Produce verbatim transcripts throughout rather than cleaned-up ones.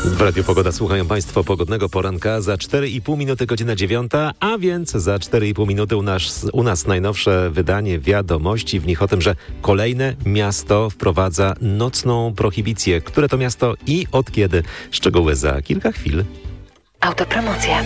W Radiu Pogoda słuchają Państwo pogodnego poranka. Za cztery i pół minuty godzina dziewiąta, a więc za cztery i pół minuty u nas, u nas najnowsze wydanie wiadomości. W nich o tym, że kolejne miasto wprowadza nocną prohibicję. Które to miasto i od kiedy? Szczegóły za kilka chwil. Autopromocja.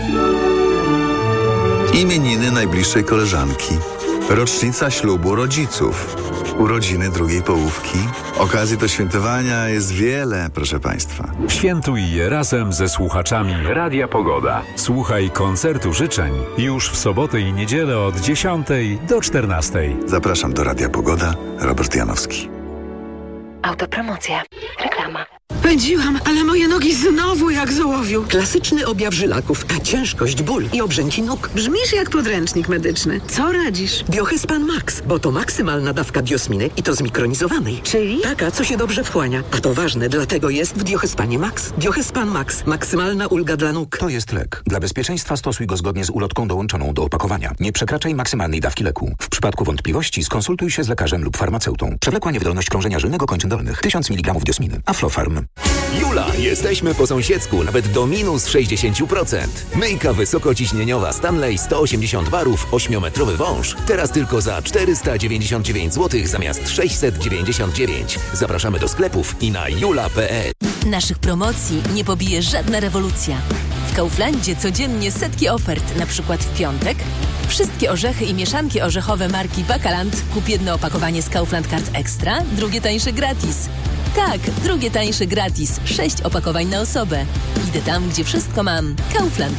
Imieniny najbliższej koleżanki. Rocznica ślubu rodziców. Urodziny drugiej połówki. Okazji do świętowania jest wiele, proszę Państwa. Świętuj je razem ze słuchaczami Radia Pogoda. Słuchaj koncertu życzeń już w sobotę i niedzielę od dziesiątej do czternastej. Zapraszam do Radia Pogoda. Robert Janowski. Autopromocja. Reklama. Pędziłam, ale moje nogi znowu jak z ołowiu. Klasyczny objaw żylaków, a ciężkość, ból i obrzęki nóg. Brzmisz jak podręcznik medyczny. Co radzisz? Biohyspan Max, bo to maksymalna dawka biosminy i to zmikronizowanej. Czyli? Taka, co się dobrze wchłania. A to ważne, dlatego jest w Biohyspanie Max. Biohyspan Max. Maksymalna ulga dla nóg. To jest lek. Dla bezpieczeństwa stosuj go zgodnie z ulotką dołączoną do opakowania. Nie przekraczaj maksymalnej dawki leku. W przypadku wątpliwości skonsultuj się z lekarzem lub farmaceutą. Przewlekła niewydolność krążenia żylnego kończyn dolnych. tysiąc miligramów diosminy. Aflofarm. Jula, jesteśmy po sąsiedzku, nawet do minus sześćdziesiąt procent. Myjka wysokociśnieniowa Stanley sto osiemdziesiąt barów, ośmiometrowy wąż. Teraz tylko za czterysta dziewięćdziesiąt dziewięć złotych zamiast sześćset dziewięćdziesiąt dziewięć. Zapraszamy do sklepów i na jula kropka pe el. Naszych promocji nie pobije żadna rewolucja. W Kauflandzie codziennie setki ofert, na przykład w piątek. Wszystkie orzechy i mieszanki orzechowe marki Bakaland. Kup jedno opakowanie z Kaufland Card Extra, drugie tańsze gratis. Tak, drugie tańsze gratis. Sześć opakowań na osobę. Idę tam, gdzie wszystko mam. Kaufland.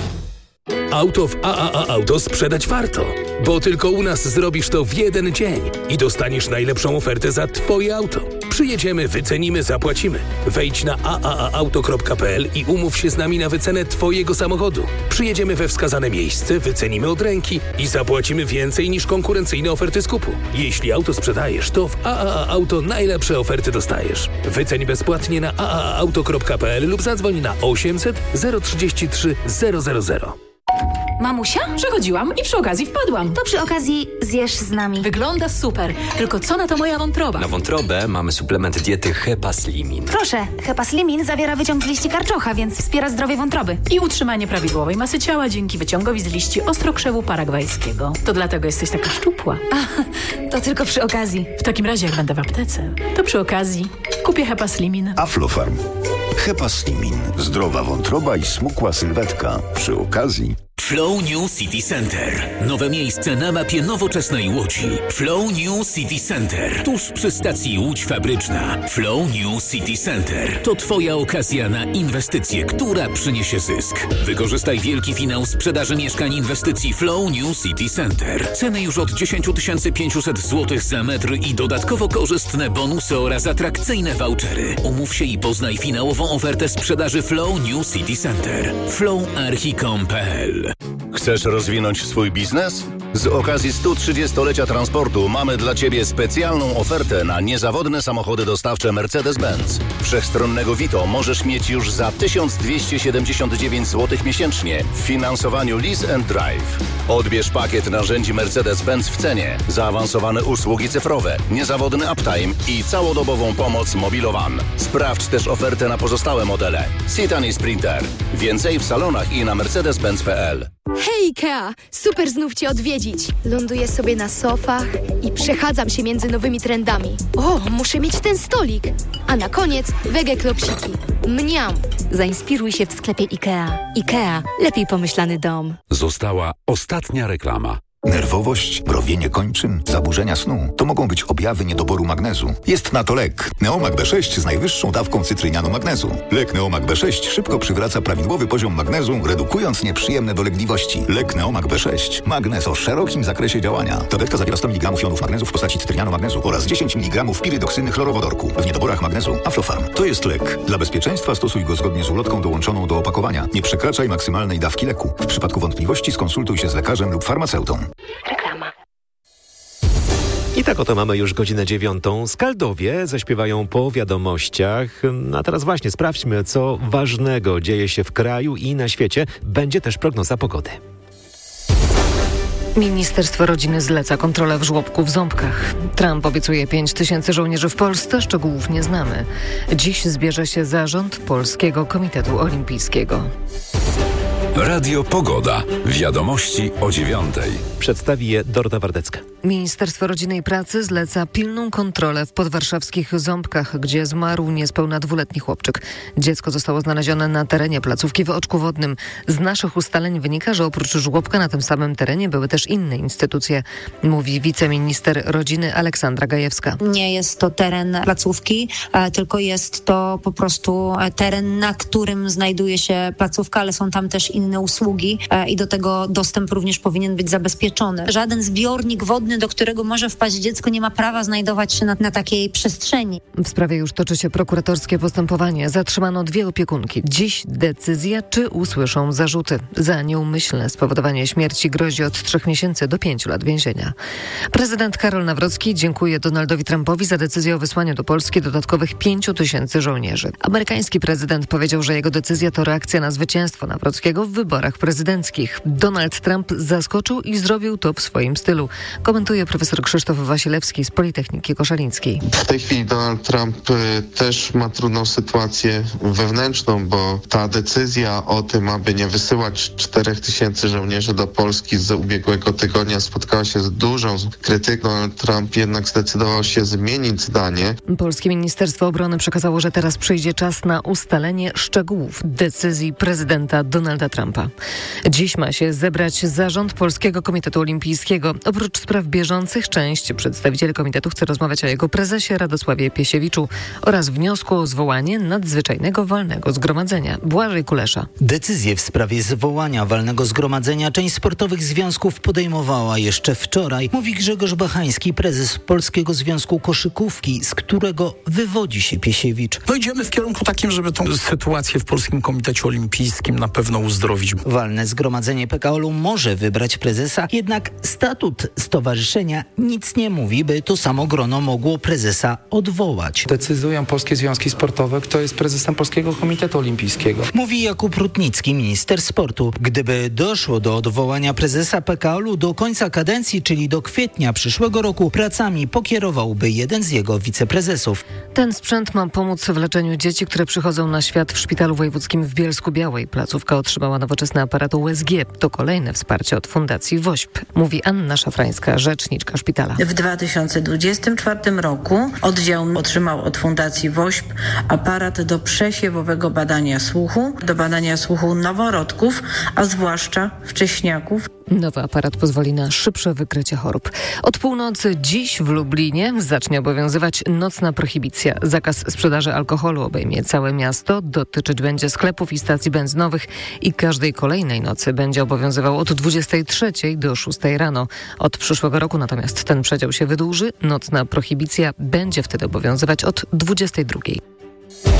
Auto w A A A Auto sprzedać warto, bo tylko u nas zrobisz to w jeden dzień i dostaniesz najlepszą ofertę za Twoje auto. Przyjedziemy, wycenimy, zapłacimy. Wejdź na a a a auto kropka pe el i umów się z nami na wycenę Twojego samochodu. Przyjedziemy we wskazane miejsce, wycenimy od ręki i zapłacimy więcej niż konkurencyjne oferty skupu. Jeśli auto sprzedajesz, to w A A A Auto najlepsze oferty dostajesz. Wyceń bezpłatnie na a a a auto kropka pe el lub zadzwoń na osiemset zero trzydzieści trzy zero zero zero. Mamusia? Przechodziłam i przy okazji wpadłam. To przy okazji zjesz z nami. Wygląda super. Tylko co na to moja wątroba? Na wątrobę mamy suplement diety Hepaslimin. Proszę, Hepaslimin zawiera wyciąg z liści karczocha, więc wspiera zdrowie wątroby. I utrzymanie prawidłowej masy ciała dzięki wyciągowi z liści ostrokrzewu paragwajskiego. To dlatego jesteś taka szczupła. A, to tylko przy okazji. W takim razie, jak będę w aptece, to przy okazji kupię Hepaslimin. Aflofarm. Hepaslimin. Zdrowa wątroba i smukła sylwetka. Przy okazji... Flow New City Center. Nowe miejsce na mapie nowoczesnej Łodzi. Flow New City Center. Tuż przy stacji Łódź Fabryczna. Flow New City Center. To Twoja okazja na inwestycję, która przyniesie zysk. Wykorzystaj wielki finał sprzedaży mieszkań inwestycji Flow New City Center. Ceny już od dziesięć tysięcy pięćset złotych za metr i dodatkowo korzystne bonusy oraz atrakcyjne vouchery. Umów się i poznaj finałową ofertę sprzedaży Flow New City Center. flow archi kropka com kropka pe el. Chcesz rozwinąć swój biznes? Z okazji stu trzydziestolecia transportu mamy dla Ciebie specjalną ofertę na niezawodne samochody dostawcze Mercedes-Benz. Wszechstronnego Vito możesz mieć już za tysiąc dwieście siedemdziesiąt dziewięć złotych miesięcznie w finansowaniu Lease and Drive. Odbierz pakiet narzędzi Mercedes-Benz w cenie, zaawansowane usługi cyfrowe, niezawodny uptime i całodobową pomoc Mobilowan. Sprawdź też ofertę na pozostałe modele. Citan i Sprinter. Więcej w salonach i na mercedes benz kropka pe el. Hej Ikea! Super znów Cię odwiedzić. Ląduję sobie na sofach i przechadzam się między nowymi trendami. O, muszę mieć ten stolik! A na koniec wege klopsiki. Mniam! Zainspiruj się w sklepie Ikea. Ikea. Lepiej pomyślany dom. Została ostatnia reklama. Nerwowość, mrowienie kończyn, zaburzenia snu to mogą być objawy niedoboru magnezu. Jest na to lek. Neomag B sześć z najwyższą dawką cytrynianu magnezu. Lek Neomag B sześć szybko przywraca prawidłowy poziom magnezu, redukując nieprzyjemne dolegliwości. Lek Neomag B sześć. Magnez o szerokim zakresie działania. Tabletka zawiera sto miligramów jonów magnezu w postaci cytrynianu magnezu oraz dziesięć miligramów pirydoksyny chlorowodorku. W niedoborach magnezu Aflofarm. To jest lek. Dla bezpieczeństwa stosuj go zgodnie z ulotką dołączoną do opakowania. Nie przekraczaj maksymalnej dawki leku. W przypadku wątpliwości skonsultuj się z lekarzem lub farmaceutą. Reklama. I tak oto mamy już godzinę dziewiątą. Skaldowie zaśpiewają po wiadomościach. A teraz właśnie sprawdźmy, co ważnego dzieje się w kraju i na świecie. Będzie też prognoza pogody. Ministerstwo Rodziny zleca kontrolę w żłobku w Ząbkach. Trump obiecuje pięć tysięcy żołnierzy w Polsce, szczegółów nie znamy. Dziś zbierze się zarząd Polskiego Komitetu Olimpijskiego. Radio Pogoda. Wiadomości o dziewiątej. Przedstawi je Dorota Wardecka. Ministerstwo Rodziny i Pracy zleca pilną kontrolę w podwarszawskich Ząbkach, gdzie zmarł niespełna dwuletni chłopczyk. Dziecko zostało znalezione na terenie placówki w Oczku Wodnym. Z naszych ustaleń wynika, że oprócz żłobka na tym samym terenie były też inne instytucje, mówi wiceminister rodziny Aleksandra Gajewska. Nie jest to teren placówki, tylko jest to po prostu teren, na którym znajduje się placówka, ale są tam też inne usługi i do tego dostęp również powinien być zabezpieczony. Żaden zbiornik wodny, do którego może wpaść dziecko, nie ma prawa znajdować się na, na takiej przestrzeni. W sprawie już toczy się prokuratorskie postępowanie. Zatrzymano dwie opiekunki. Dziś decyzja, czy usłyszą zarzuty. Za nieumyślne spowodowanie śmierci grozi od trzech miesięcy do pięciu lat więzienia. Prezydent Karol Nawrocki dziękuje Donaldowi Trumpowi za decyzję o wysłaniu do Polski dodatkowych pięciu tysięcy żołnierzy. Amerykański prezydent powiedział, że jego decyzja to reakcja na zwycięstwo Nawrockiego w wyborach prezydenckich. Donald Trump zaskoczył i zrobił to w swoim stylu, komentuje profesor Krzysztof Wasilewski z Politechniki Koszalińskiej. W tej chwili Donald Trump y, też ma trudną sytuację wewnętrzną, bo ta decyzja o tym, aby nie wysyłać czterech tysięcy żołnierzy do Polski z ubiegłego tygodnia spotkała się z dużą krytyką. Donald Trump jednak zdecydował się zmienić zdanie. Polskie Ministerstwo Obrony przekazało, że teraz przyjdzie czas na ustalenie szczegółów decyzji prezydenta Donalda Trumpa. Dziś ma się zebrać zarząd Polskiego Komitetu Olimpijskiego. Oprócz spraw bieżących część przedstawicieli komitetu chce rozmawiać o jego prezesie Radosławie Piesiewiczu oraz wniosku o zwołanie nadzwyczajnego walnego zgromadzenia. Błażej Kulesza. Decyzję w sprawie zwołania walnego zgromadzenia część sportowych związków podejmowała jeszcze wczoraj, mówi Grzegorz Bachański, prezes Polskiego Związku Koszykówki, z którego wywodzi się Piesiewicz. No idziemy w kierunku takim, żeby tą sytuację w Polskim Komitecie Olimpijskim na pewno uzdrowić. Walne zgromadzenie P K O L-u może wybrać prezesa, jednak statut stowarzyszenia nic nie mówi, by to samo grono mogło prezesa odwołać. Decydują polskie związki sportowe, kto jest prezesem Polskiego Komitetu Olimpijskiego. Mówi Jakub Rutnicki, minister sportu. Gdyby doszło do odwołania prezesa P K O L-u do końca kadencji, czyli do kwietnia przyszłego roku, pracami pokierowałby jeden z jego wiceprezesów. Ten sprzęt ma pomóc w leczeniu dzieci, które przychodzą na świat w Szpitalu Wojewódzkim w Bielsku-Białej. Placówka otrzymała nowoczesny aparat U S G. To kolejne wsparcie od Fundacji WOŚP, mówi Anna Szafrańska, rzeczniczka szpitala. W dwa tysiące dwudziestym czwartym roku oddział otrzymał od Fundacji WOŚP aparat do przesiewowego badania słuchu, do badania słuchu noworodków, a zwłaszcza wcześniaków. Nowy aparat pozwoli na szybsze wykrycie chorób. Od północy dziś w Lublinie zacznie obowiązywać nocna prohibicja. Zakaz sprzedaży alkoholu obejmie całe miasto, dotyczyć będzie sklepów i stacji benzynowych i każdej kolejnej nocy będzie obowiązywał od dwudziestej trzeciej do szóstej rano. Od przyszłego roku natomiast ten przedział się wydłuży. Nocna prohibicja będzie wtedy obowiązywać od dwudziestej drugiej.